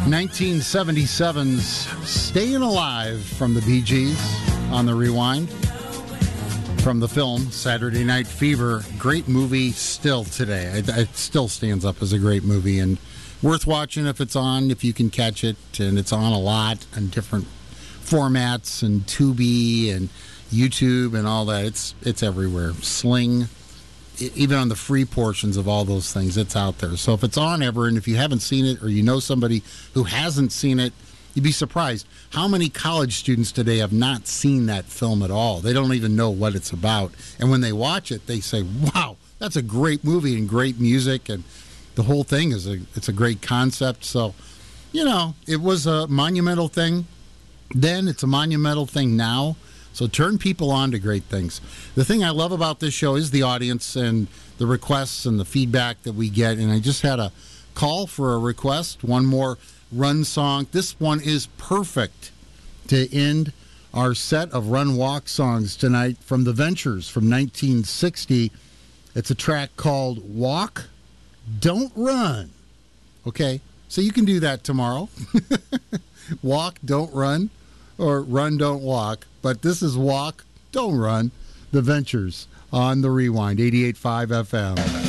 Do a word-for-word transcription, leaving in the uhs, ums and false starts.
nineteen seventy-seven's Staying Alive from the Bee Gees on the Rewind. From the film Saturday Night Fever. Great movie still today. It, it still stands up as a great movie and worth watching if it's on, if you can catch it. And it's on a lot on different formats and Tubi and YouTube and all that. It's it's everywhere. Sling, even on the free portions of all those things, it's out there. So if it's on ever, and if you haven't seen it or you know somebody who hasn't seen it, you'd be surprised how many college students today have not seen that film at all. They don't even know what it's about. And when they watch it, they say, wow, that's a great movie and great music. And the whole thing is a, it's a great concept. So, you know, it was a monumental thing then. It's a monumental thing now. So turn people on to great things. The thing I love about this show is the audience and the requests and the feedback that we get. And I just had a call for a request. One more Run song. This one is perfect to end our set of Run Walk songs tonight from The Ventures from nineteen sixty. It's a track called Walk, Don't Run. Okay, so you can do that tomorrow. Walk, don't run, or run, don't walk. But this is Walk, Don't Run, The Ventures on the Rewind, eighty-eight point five F M.